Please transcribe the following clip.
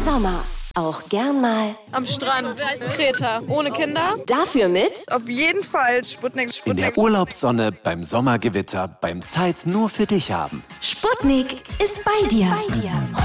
Sommer. Auch gern mal am Strand, Kreta, ohne Kinder. Dafür mit auf jeden Fall Sputnik. In der Urlaubssonne, beim Sommergewitter, beim Zeit nur für dich haben. Sputnik ist bei dir.